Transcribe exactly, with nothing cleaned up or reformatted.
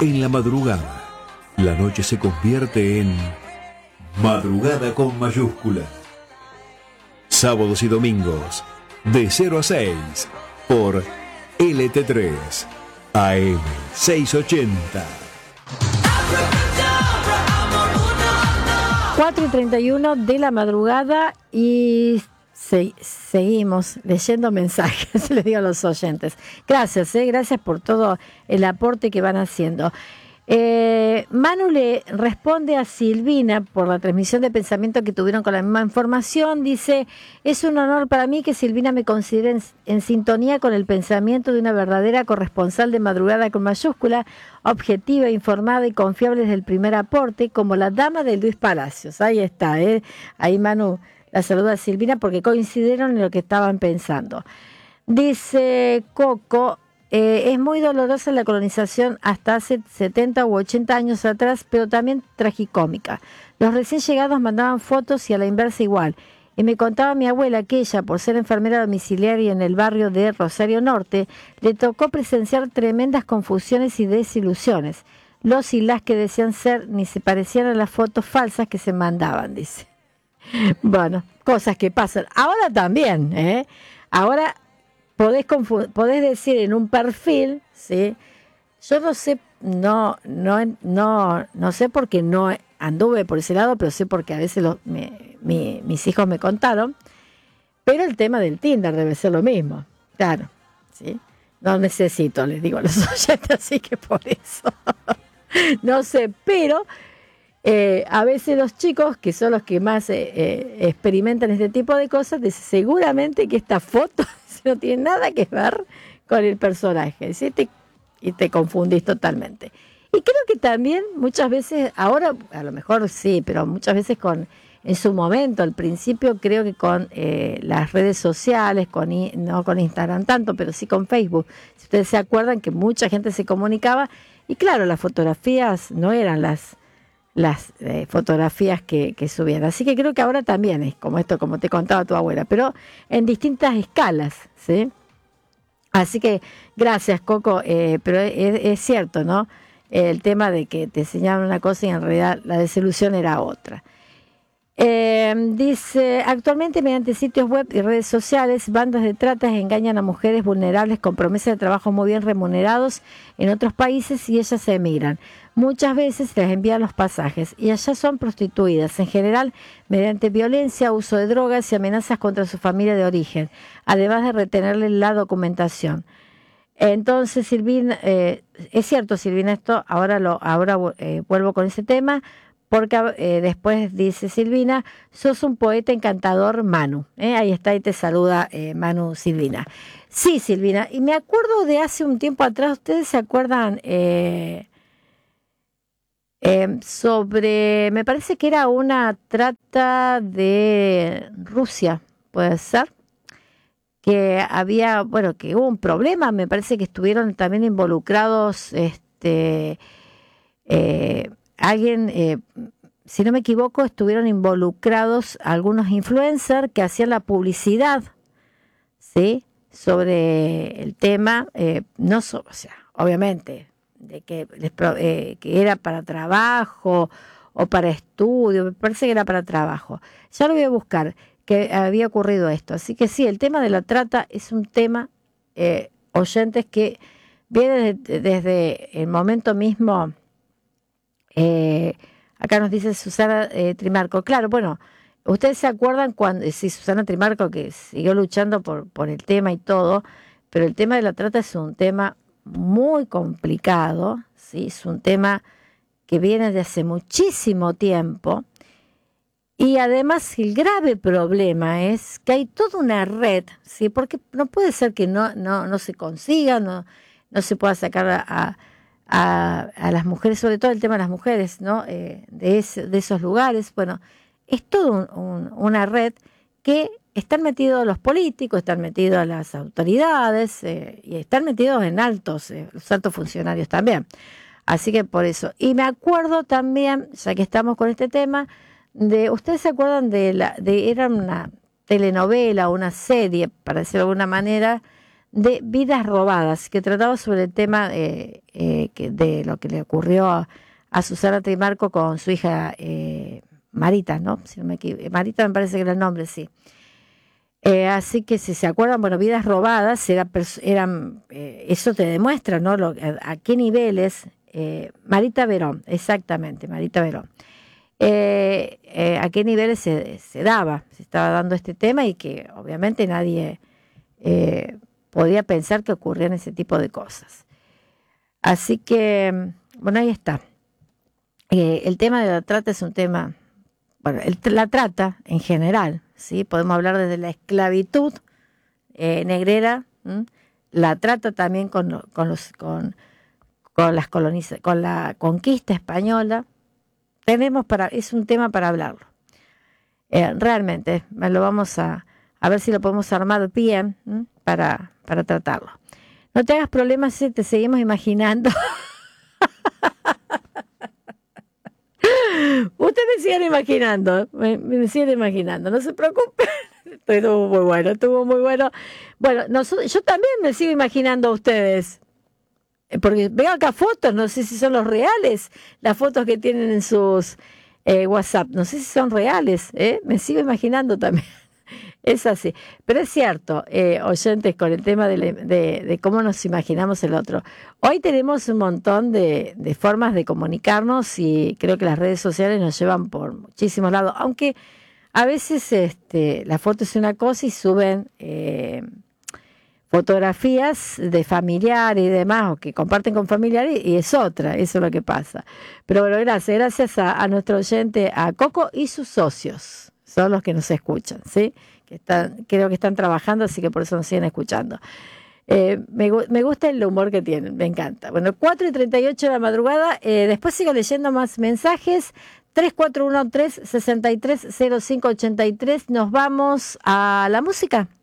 En la madrugada, la noche se convierte en madrugada con mayúscula. Sábados y domingos, de cero a seis, por L T tres, A M seiscientos ochenta. cuatro y treinta y uno de la madrugada y se, seguimos leyendo mensajes, les digo a los oyentes. Gracias, eh, gracias por todo el aporte que van haciendo. Eh, Manu le responde a Silvina por la transmisión de pensamiento que tuvieron con la misma información. Dice: es un honor para mí que Silvina me considere en, en sintonía con el pensamiento de una verdadera corresponsal de madrugada con mayúscula, objetiva, informada y confiable desde el primer aporte, como la dama de Luis Palacios. Ahí está, ¿eh? Ahí Manu la saluda a Silvina porque coincidieron en lo que estaban pensando. Dice Coco: Eh, es muy dolorosa la colonización hasta hace setenta u ochenta años atrás, pero también tragicómica. Los recién llegados mandaban fotos y a la inversa igual. Y me contaba mi abuela que ella, por ser enfermera domiciliaria en el barrio de Rosario Norte, le tocó presenciar tremendas confusiones y desilusiones. Los y las que decían ser ni se parecían a las fotos falsas que se mandaban, dice. Bueno, cosas que pasan. Ahora también, ¿eh? Ahora Podés, confu- podés decir en un perfil, ¿sí? Yo no sé, no, no, no, no sé porque no anduve por ese lado, pero sé porque a veces lo, me, mi, mis hijos me contaron. Pero el tema del Tinder debe ser lo mismo, claro, ¿sí? No necesito, les digo a los oyentes, así que por eso. No sé, pero eh, a veces los chicos, que son los que más eh, eh, experimentan este tipo de cosas, dicen seguramente que esta foto no tiene nada que ver con el personaje, ¿sí? te, y te confundís totalmente. Y creo que también muchas veces, ahora a lo mejor sí, pero muchas veces con, en su momento, al principio creo que con eh, las redes sociales, con no con Instagram tanto, pero sí con Facebook, si ustedes se acuerdan que mucha gente se comunicaba, y claro, las fotografías no eran las las eh, fotografías que, que subían. Así que creo que ahora también es como esto, como te contaba tu abuela, pero en distintas escalas, ¿sí? Así que gracias, Coco, eh, pero es, es cierto, ¿no? El tema de que te enseñaban una cosa y en realidad la desilusión era otra. Eh, dice: actualmente mediante sitios web y redes sociales, bandas de tratas engañan a mujeres vulnerables con promesas de trabajo muy bien remunerados en otros países y ellas se emigran. Muchas veces les envían los pasajes y allá son prostituidas, en general mediante violencia, uso de drogas y amenazas contra su familia de origen, además de retenerle la documentación. Entonces, Silvina, eh, es cierto, Silvina, esto ahora lo ahora eh, vuelvo con ese tema, porque eh, después dice Silvina: sos un poeta encantador, Manu. ¿Eh? Ahí está, y te saluda eh, Manu Silvina. Sí, Silvina, y me acuerdo de hace un tiempo atrás, ¿ustedes se acuerdan? Eh, eh, sobre, me parece que era una trata de Rusia, puede ser, que había, bueno, que hubo un problema, me parece que estuvieron también involucrados, este, eh, alguien, eh, si no me equivoco, estuvieron involucrados algunos influencers que hacían la publicidad, ¿sí? Sobre el tema, eh, no so, o sea, obviamente, de que, les, eh, que era para trabajo o para estudio, me parece que era para trabajo. Ya lo voy a buscar, que había ocurrido esto. Así que sí, el tema de la trata es un tema, eh, oyentes, que viene desde, desde el momento mismo. Eh, acá nos dice Susana eh, Trimarco. Claro, bueno, ustedes se acuerdan cuando, sí, Susana Trimarco, que siguió luchando por, por el tema y todo, pero el tema de la trata es un tema muy complicado, ¿sí? Es un tema que viene de hace muchísimo tiempo. Y además el grave problema es que hay toda una red, ¿sí? Porque no puede ser que no, no, no se consiga, no, no se pueda sacar a, a, a las mujeres, sobre todo el tema de las mujeres, ¿no? Eh, de, ese, de esos lugares. Bueno, es toda un, un, una red que están metidos los políticos, están metidos las autoridades eh, y están metidos en altos, eh, los altos funcionarios también. Así que por eso. Y me acuerdo también, ya que estamos con este tema, de, ¿ustedes se acuerdan de la, de, era una telenovela, una serie, para decirlo de alguna manera, de Vidas Robadas, que trataba sobre el tema eh, eh, que de lo que le ocurrió a, a Susana Trimarco con su hija eh, Marita, ¿no? Si no me equivoco, Marita me parece que era el nombre, sí. Eh, así que si se acuerdan, bueno, Vidas Robadas era, eran, eh, eso te demuestra, ¿no? Lo, a, a qué niveles, eh, Marita Verón, exactamente, Marita Verón, eh, eh, a qué niveles se, se daba, se estaba dando este tema y que obviamente nadie eh, podía pensar que ocurrían ese tipo de cosas. Así que, bueno, ahí está. Eh, el tema de la trata es un tema, bueno, el, la trata en general, ¿sí? Podemos hablar desde la esclavitud eh, negrera, ¿m? La trata también con, con, los, con, con, las coloniza, con la conquista española. Tenemos para, es un tema para hablarlo. Eh, realmente, lo vamos a, a ver si lo podemos armar bien para, para tratarlo. No te hagas problemas si te seguimos imaginando. Ustedes me siguen imaginando, me, me siguen imaginando, no se preocupen. Estuvo muy bueno, estuvo muy bueno. Bueno, nosotros, yo también me sigo imaginando a ustedes, porque veo acá fotos, no sé si son los reales, las fotos que tienen en sus eh, WhatsApp, no sé si son reales, ¿eh? Me sigo imaginando también. Es así, pero es cierto, eh, oyentes, con el tema de, de, de cómo nos imaginamos el otro. Hoy tenemos un montón de, de formas de comunicarnos y creo que las redes sociales nos llevan por muchísimos lados, aunque a veces este, la foto es una cosa y suben eh, fotografías de familiares y demás, o que comparten con familiares, y es otra, eso es lo que pasa. Pero bueno, gracias, gracias a, a nuestro oyente, a Coco y sus socios, son los que nos escuchan, ¿sí? Que están, creo que están trabajando, así que por eso nos siguen escuchando. Eh, me, me gusta el humor que tienen, me encanta. Bueno, cuatro y treinta y ocho de la madrugada, eh, después sigo leyendo más mensajes. Tres cuatro uno tres, seis tres cero cinco ocho tres. Nos vamos a la música.